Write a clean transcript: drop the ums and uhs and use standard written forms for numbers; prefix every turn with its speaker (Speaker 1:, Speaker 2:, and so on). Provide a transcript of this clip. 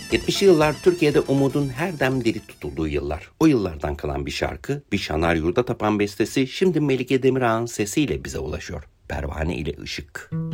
Speaker 1: 70'li yıllar Türkiye'de umudun her dem diri tutulduğu yıllar. O yıllardan kalan bir şarkı, bir şanar yurda tapan bestesi şimdi Melike Demirağ'ın sesiyle bize ulaşıyor. Pervane ile ışık.